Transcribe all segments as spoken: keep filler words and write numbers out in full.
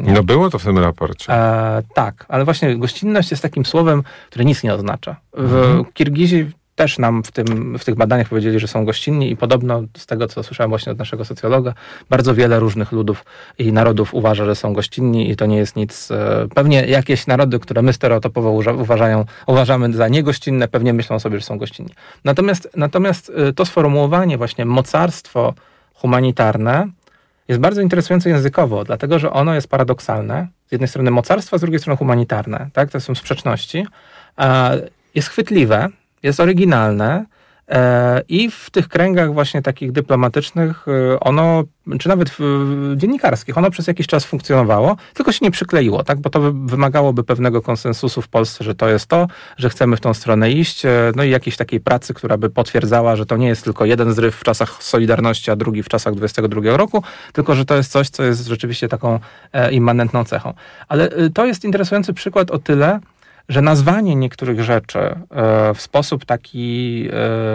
gościnnie. No było to w tym raporcie. E, tak, ale właśnie gościnność jest takim słowem, które nic nie oznacza. W Mhm. Kirgizi też nam w, tym, w tych badaniach powiedzieli, że są gościnni i podobno z tego, co słyszałem właśnie od naszego socjologa, bardzo wiele różnych ludów i narodów uważa, że są gościnni i to nie jest nic... E, pewnie jakieś narody, które my stereotypowo uważają, uważamy za niegościnne, pewnie myślą sobie, że są gościnni. Natomiast, natomiast to sformułowanie właśnie mocarstwo humanitarne jest bardzo interesujące językowo, dlatego że ono jest paradoksalne. Z jednej strony mocarstwo, z drugiej strony humanitarne. Tak? To są sprzeczności. Jest chwytliwe, jest oryginalne i w tych kręgach właśnie takich dyplomatycznych ono, czy nawet dziennikarskich, ono przez jakiś czas funkcjonowało, tylko się nie przykleiło, tak? Bo to wymagałoby pewnego konsensusu w Polsce, że to jest to, że chcemy w tą stronę iść, no i jakiejś takiej pracy, która by potwierdzała, że to nie jest tylko jeden zryw w czasach Solidarności, a drugi w czasach dwudziestego drugiego roku, tylko że to jest coś, co jest rzeczywiście taką immanentną cechą. Ale to jest interesujący przykład o tyle, że nazwanie niektórych rzeczy w sposób taki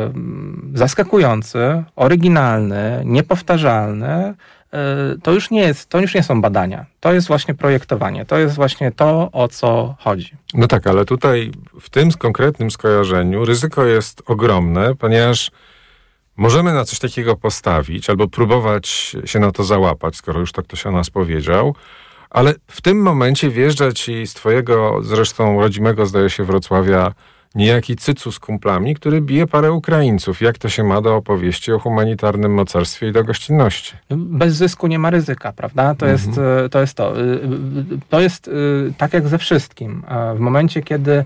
zaskakujący, oryginalny, niepowtarzalny, to już nie jest, to już nie są badania. To jest właśnie projektowanie. To jest właśnie to, o co chodzi. No tak, ale tutaj w tym konkretnym skojarzeniu ryzyko jest ogromne, ponieważ możemy na coś takiego postawić albo próbować się na to załapać, skoro już tak ktoś o nas powiedział, ale w tym momencie wjeżdża ci z twojego, zresztą rodzimego, zdaje się, Wrocławia, niejaki Cycu z kumplami, który bije parę Ukraińców. Jak to się ma do opowieści o humanitarnym mocarstwie i do gościnności? Bez zysku nie ma ryzyka, prawda? To, mhm. jest, to jest to. To jest tak jak ze wszystkim. W momencie, kiedy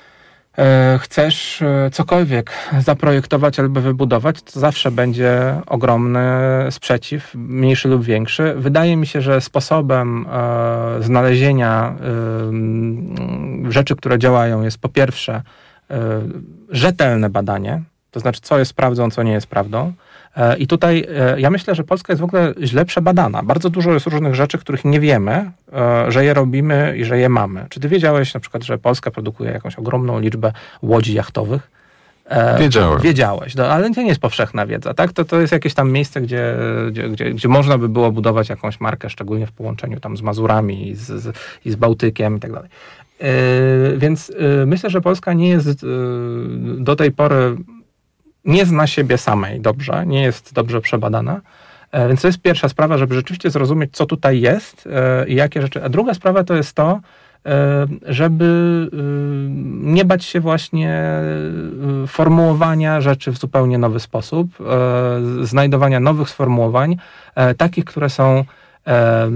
chcesz cokolwiek zaprojektować albo wybudować, to zawsze będzie ogromny sprzeciw, mniejszy lub większy. Wydaje mi się, że sposobem e, znalezienia e, rzeczy, które działają, jest po pierwsze e, rzetelne badanie, to znaczy co jest prawdą, co nie jest prawdą. I tutaj ja myślę, że Polska jest w ogóle źle przebadana. Bardzo dużo jest różnych rzeczy, których nie wiemy, że je robimy i że je mamy. Czy ty wiedziałeś na przykład, że Polska produkuje jakąś ogromną liczbę łodzi jachtowych? Wiedziałem. Wiedziałeś, no, ale to nie jest powszechna wiedza, tak? To, to jest jakieś tam miejsce, gdzie, gdzie, gdzie, gdzie można by było budować jakąś markę, szczególnie w połączeniu tam z Mazurami i z, z, i z Bałtykiem i tak dalej. Więc yy, myślę, że Polska nie jest yy, do tej pory nie zna siebie samej dobrze, nie jest dobrze przebadana. E, więc to jest pierwsza sprawa, żeby rzeczywiście zrozumieć, co tutaj jest e, i jakie rzeczy. A druga sprawa to jest to, e, żeby e, nie bać się właśnie e, formułowania rzeczy w zupełnie nowy sposób, e, znajdowania nowych sformułowań, e, takich, które są e,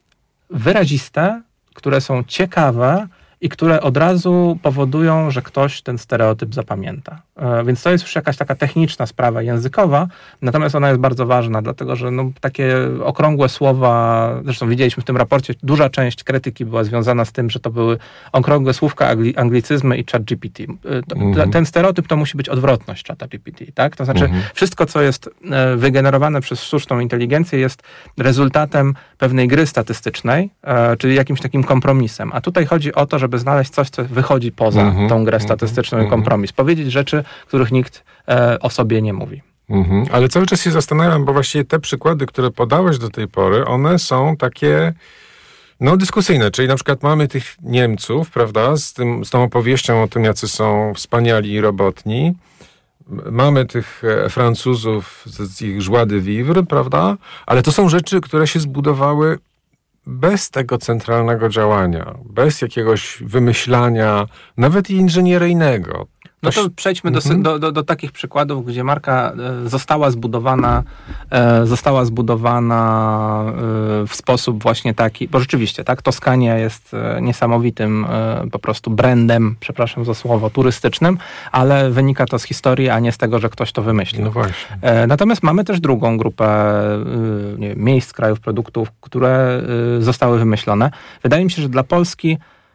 wyraziste, które są ciekawe, i które od razu powodują, że ktoś ten stereotyp zapamięta. Więc to jest już jakaś taka techniczna sprawa językowa, natomiast ona jest bardzo ważna, dlatego że no, takie okrągłe słowa, zresztą widzieliśmy w tym raporcie, duża część krytyki była związana z tym, że to były okrągłe słówka, anglicyzmy i ChatGPT. Mhm. Ten stereotyp to musi być odwrotność ChatGPT, tak? To znaczy mhm. wszystko, co jest wygenerowane przez sztuczną inteligencję, jest rezultatem pewnej gry statystycznej, czyli jakimś takim kompromisem. A tutaj chodzi o to, żeby znaleźć coś, co wychodzi poza mm-hmm, tą grę statystyczną mm-hmm, i kompromis. Powiedzieć rzeczy, których nikt e, o sobie nie mówi. Mm-hmm. Ale cały czas się zastanawiam, bo właściwie te przykłady, które podałeś do tej pory, one są takie no dyskusyjne. Czyli na przykład mamy tych Niemców, prawda, z, tym, z tą opowieścią o tym, jacy są wspaniali i robotni. Mamy tych Francuzów z ich joie de vivre, prawda? Ale to są rzeczy, które się zbudowały bez tego centralnego działania, bez jakiegoś wymyślania, nawet i inżynieryjnego. No to przejdźmy do, do, do, do takich przykładów, gdzie marka została zbudowana, została zbudowana w sposób właśnie taki, bo rzeczywiście, tak, Toskania jest niesamowitym po prostu brandem, przepraszam za słowo, turystycznym, ale wynika to z historii, a nie z tego, że ktoś to wymyślił. No właśnie. Natomiast mamy też drugą grupę nie wiem, miejsc, krajów, produktów, które zostały wymyślone. Wydaje mi się, że dla Polski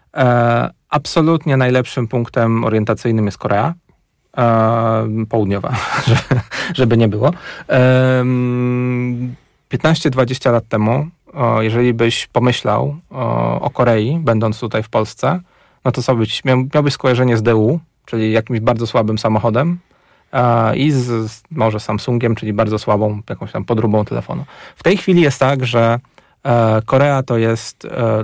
absolutnie najlepszym punktem orientacyjnym jest Korea e, Południowa, żeby nie było. E, piętnaście dwadzieścia lat temu, o, jeżeli byś pomyślał o, o Korei, będąc tutaj w Polsce, no to co być, miał, miałbyś skojarzenie z D U, czyli jakimś bardzo słabym samochodem e, i z, z może Samsungiem, czyli bardzo słabą jakąś tam podróbą telefonu. W tej chwili jest tak, że e, Korea to jest e,